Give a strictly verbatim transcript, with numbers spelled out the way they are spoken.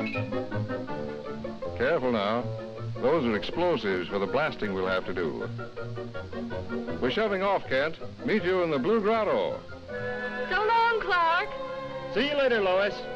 Careful now. Those are explosives for the blasting we'll have to do. We're shoving off, Kent. Meet you in the Blue Grotto. So long, Clark. See you later, Lois.